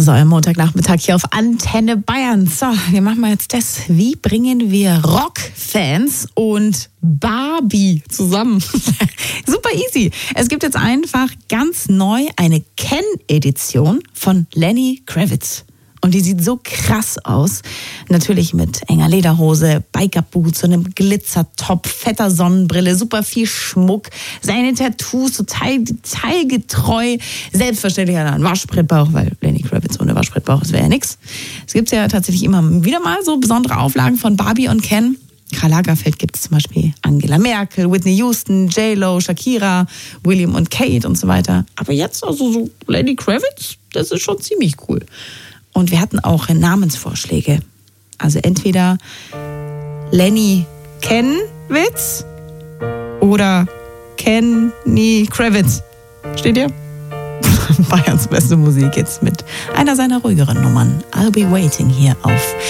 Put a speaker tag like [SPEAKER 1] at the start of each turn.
[SPEAKER 1] euer Montagnachmittag hier auf Antenne Bayern. So, wir machen mal jetzt das. Wie bringen wir Rockfans und Barbie zusammen? Super easy. Es gibt jetzt einfach ganz neu eine Ken-Edition von Lenny Kravitz. Und die sieht so krass aus. Natürlich mit enger Lederhose, Biker-Boots, so einem Glitzertop, fetter Sonnenbrille, super viel Schmuck, seine Tattoos total detailgetreu. Selbstverständlich hat er einen Waschbrettbauch, weil Lenny Kravitz ohne Waschbrettbauch, das wäre ja nix. Es gibt ja tatsächlich immer wieder mal so besondere Auflagen von Barbie und Ken. Karl Lagerfeld gibt es zum Beispiel Angela Merkel, Whitney Houston, J-Lo, Shakira, William und Kate und so weiter. Aber jetzt also so Lenny Kravitz, das ist schon ziemlich cool. Und wir hatten auch Namensvorschläge. Also entweder Lenny Kenwitz oder Kenny Kravitz. Steht ihr? Bayerns beste Musik jetzt mit einer seiner ruhigeren Nummern. I'll Be Waiting hier auf